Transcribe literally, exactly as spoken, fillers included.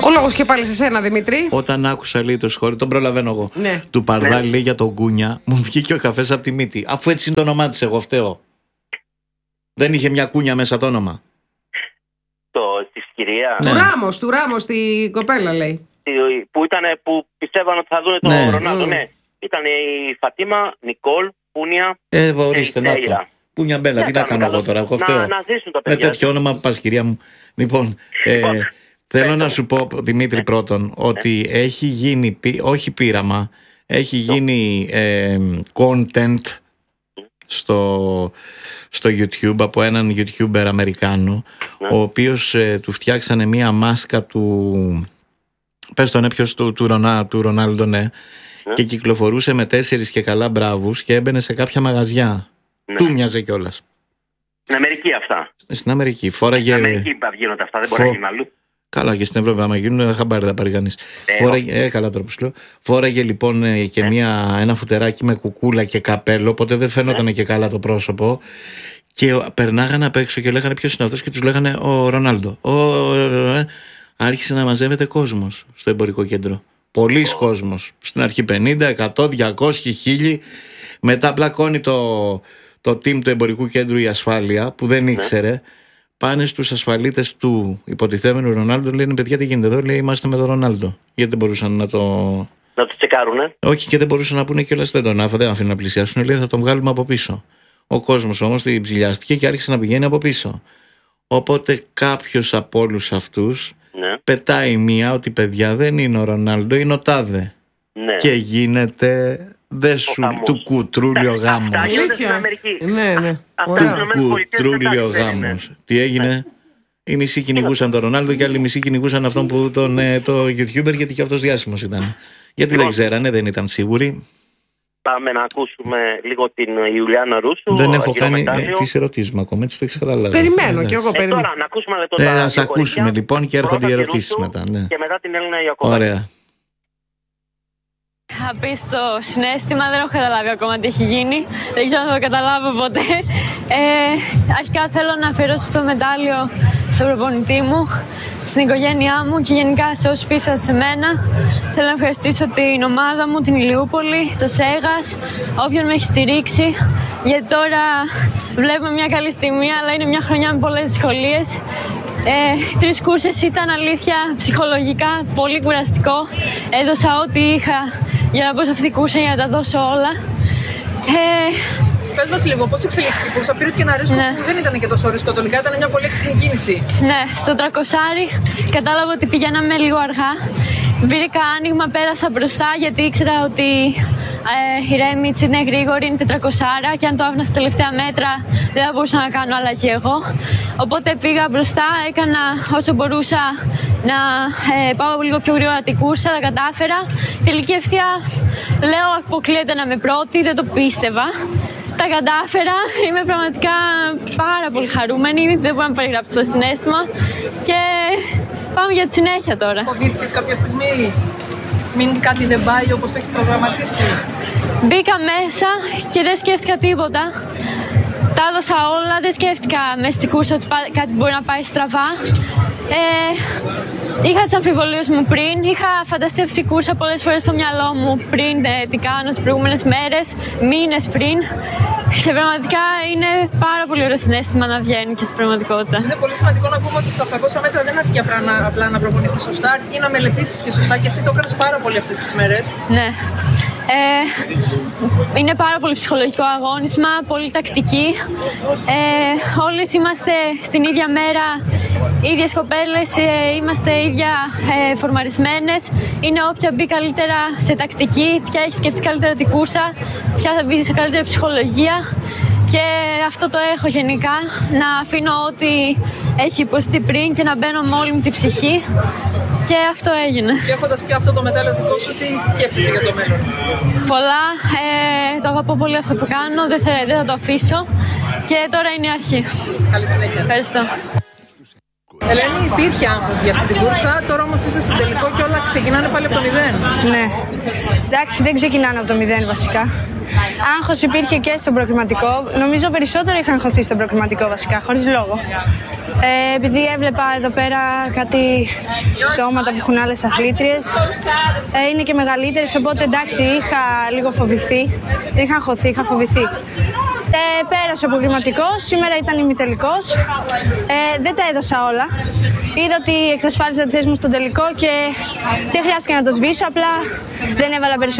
Ο λόγος και πάλι σε σένα, Δημήτρη. Όταν άκουσα λέει το σχόλιο, τον προλαβαίνω εγώ. Ναι. Του Παρδάλη λέει για τον Κούνια, μου βγήκε ο καφές από τη μύτη. Αφού έτσι είναι το όνομά της, εγώ φταίω. Δεν είχε μια κούνια μέσα το όνομα. Το της κυρία. Ναι. Του Ράμος, του Ράμος, τη κοπέλα λέει. Που, ήτανε, που πιστεύαν ότι θα δουν τον ναι. Ρονάλντο. Mm. Ναι. Ήταν η Φατίμα, Νικόλ, Πούνια. Ε, ορίστε, να το. Πούνια Μπέλα, τι να κάνω εγώ τώρα. Εγώ φταίω. Να, να ζήσουν τα παιδιά. Με τέτοιο όνομα που πας, κυρία μου. Λοιπόν, ε, θέλω να σου πω, Δημήτρη, πρώτον, ότι έχει γίνει, όχι πείραμα, έχει γίνει ε, content στο, στο YouTube από έναν YouTuber Αμερικάνο, ναι. ο οποίος ε, του φτιάξανε μία μάσκα του, πες τον έπιος του, του, Ρονά, του Ρονάλντο, ναι, ναι, και κυκλοφορούσε με τέσσερις και καλά μπράβους και έμπαινε σε κάποια μαγαζιά. Ναι. Του μοιάζε κιόλας. Στην Αμερική αυτά. Στην Αμερική. Φόραγε... Στην Αμερική γίνονται αυτά, δεν μπορεί Φο... να γίνουν αλλού. Καλά, και στην Ευρώπη, άμα γίνουν, χαμπάρι θα πάρει κανείς. Ε, Φόραγε... ε, καλά τώρα που σου λέω. Φόραγε λοιπόν και ε. μια, ένα φουτεράκι με κουκούλα και καπέλο, οπότε δεν φαίνονταν ε. και καλά το πρόσωπο. Και περνάγανε απ' έξω και λέγανε ποιος είναι αυτός και τους λέγανε ο Ρονάλντο. Ο... Ε, άρχισε να μαζεύεται κόσμος στο εμπορικό κέντρο. Πολλής oh. κόσμος. Στην αρχή πενήντα, εκατό, διακόσια, χίλια. Μετά πλακώνει το, το team του εμπορικού κέντρου η ασφάλεια που δεν ήξερε. Ναι. Πάνε στους ασφαλίτες του υποτιθέμενου Ρονάλντο, λένε παιδιά τι γίνεται εδώ, λέει είμαστε με τον Ρονάλντο. Γιατί δεν μπορούσαν να το... Να το τσεκάρουνε. Όχι, και δεν μπορούσαν να πούνε κιόλας δεν τον άφα, δεν αφήνουν να πλησιάσουν, λέει θα τον βγάλουμε από πίσω. Ο κόσμος όμως την ψηλιάστηκε και άρχισε να πηγαίνει από πίσω. Οπότε κάποιος από όλους αυτούς ναι. πετάει μία ότι παιδιά δεν είναι ο Ρονάλντο, είναι ο τάδε. Ναι. Και γίνεται... Δε σου του κουτρούλιο γάμος. Ναι, ναι. Του κουτρούλιο γάμος. Τι έγινε? Οι μισοί κυνηγούσαν τον Ρονάλντο και άλλοι μισοί κυνηγούσαν αυτόν που τον το YouTuber, γιατί και αυτός διάσημος ήταν. Γιατί δεν ξέρανε, δεν ήταν σίγουροι. Πάμε να ακούσουμε λίγο την Ιουλιάνα Ρούσου. Δεν έχω κάνει τις ερωτήσεις μου ακόμα, έτσι το έχεις καταλάβει. Περιμένω κι εγώ, περιμένω. Τώρα να ακούσουμε το Ναι, ας ακούσουμε λοιπόν και έρχονται οι ερωτήσεις μετά. Και μετά την Έλληνα Ιακώβα. Ωραία. Απίστευτο συναίσθημα, δεν έχω καταλάβει ακόμα τι έχει γίνει. Δεν ξέρω να το καταλάβω ποτέ. Ε, αρχικά θέλω να αφιερώσω αυτό το μετάλλιο στον προπονητή μου, στην οικογένειά μου και γενικά σε όσους πίστευαν σε μένα. Θέλω να ευχαριστήσω την ομάδα μου, την Ηλιούπολη, το Σέγας, όποιον με έχει στηρίξει. Γιατί τώρα βλέπουμε μια καλή στιγμή, αλλά είναι μια χρονιά με πολλές δυσκολίες. Ε, τρεις κούρσες ήταν αλήθεια ψυχολογικά πολύ κουραστικό. Έδωσα ό,τι είχα για να μπω σε αυτή την κούρσα, για να τα δώσω όλα. Ε, Πες μας λίγο, πώς εξελίχθηκε η κούρσα? Πήρες και ένα ρίσκο ναι. που δεν ήταν και τόσο ρίσκο τελικά, ήταν μια πολύ έξυπνη κίνηση. Ναι, στο τριακόσια κατάλαβα ότι πηγαίναμε λίγο αργά. Βρήκα άνοιγμα, πέρασα μπροστά γιατί ήξερα ότι ε, η Ρέμιτς είναι γρήγορη, είναι τετρακόσια και αν το άφηνα στα τελευταία μέτρα δεν θα μπορούσα να κάνω αλλαγή εγώ. Οπότε πήγα μπροστά, έκανα όσο μπορούσα να ε, πάω λίγο πιο γρήγορα την κούρσα, τα κατάφερα. Τελική ευθεία λέω αποκλείεται να είμαι πρώτη, δεν το πίστευα. Τα κατάφερα, είμαι πραγματικά πάρα πολύ χαρούμενη, δεν μπορώ να περιγράψω το συναίσθημα και πάμε για τη συνέχεια τώρα. Φοβήθηκες κάποια στιγμή, μην κάτι δεν πάει όπως το έχεις προγραμματίσει? Μπήκα μέσα και δεν σκέφτηκα τίποτα. Τα έδωσα όλα, δεν σκέφτηκα μέσα στην κούρσα ότι κάτι μπορεί να πάει στραβά. Ε, είχα τις αμφιβολίες μου πριν, είχα φανταστεί αυτή την κούρσα πολλές φορές στο μυαλό μου πριν ε, τι κάνω τις προηγούμενες μέρες, μήνες πριν. Και πραγματικά είναι πάρα πολύ ωραίο συναίσθημα να βγαίνει και στην πραγματικότητα. Είναι πολύ σημαντικό να πούμε ότι στα οκτακόσια μέτρα δεν αρκεί απλά να προπονηθείς σωστά, αρκεί να μελετήσεις και σωστά και εσύ το έκανες πάρα πολύ αυτές τις μέρες. Ναι. Ε, είναι πάρα πολύ ψυχολογικό αγώνισμα, πολύ τακτική. Ε, όλες είμαστε στην ίδια μέρα, ίδιες κοπέλες, ε, είμαστε ίδια ε, φορμαρισμένες. Είναι όποια μπει καλύτερα σε τακτική, ποια έχει σκεφτεί καλύτερα την κούρσα, ποια θα μπει σε καλύτερη ψυχολογία. Και αυτό το έχω γενικά, να αφήνω ό,τι έχει υποστεί πριν και να μπαίνω με όλη μου την ψυχή. Και αυτό έγινε. Και έχοντας και αυτό το μετάλλιο δικό σου, τι σκέφτεσαι για το μέλλον? Πολλά. Ε, το αγαπώ πολύ αυτό που κάνω, δεν θα, δεν θα το αφήσω. Και τώρα είναι η αρχή. Καλή συνέχεια. Ευχαριστώ. Ελένη, υπήρχε άγχος για αυτή την κούρσα, τώρα όμως είσαι στο τελικό και όλα ξεκινάνε πάλι από το μηδέν. Ναι. Εντάξει, δεν ξεκινάνε από το μηδέν βασικά. Άγχος υπήρχε και στο προκριματικό. Νομίζω περισσότερο είχα αγχωθεί στο προκριματικό βασικά, χωρίς λόγο. Ε, επειδή έβλεπα εδώ πέρα κάτι σώματα που έχουν άλλες αθλήτριες, ε, είναι και μεγαλύτερες, οπότε εντάξει, είχα λίγο φοβηθεί. Δεν είχα αγχωθεί, είχα φοβηθεί. Ε, πέρασε ο αποκριματικός, σήμερα ήταν ημιτελικός. Ε, δεν τα έδωσα όλα. Είδα ότι εξασφάλισα τη θέση μου στον τελικό και δεν χρειάστηκε να το σβήσω, απλά δεν έβαλα περισσότερο.